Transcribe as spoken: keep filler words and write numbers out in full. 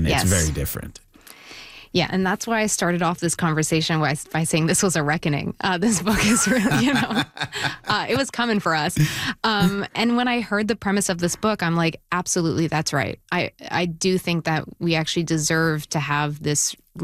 and Yes. it's very different. Yeah, and that's why I started off this conversation by, by saying this was a reckoning. Uh, this book is really, you know, uh, it was coming for us. Um, and when I heard the premise of this book, I'm like, absolutely, that's right. I, I do think that we actually deserve to have this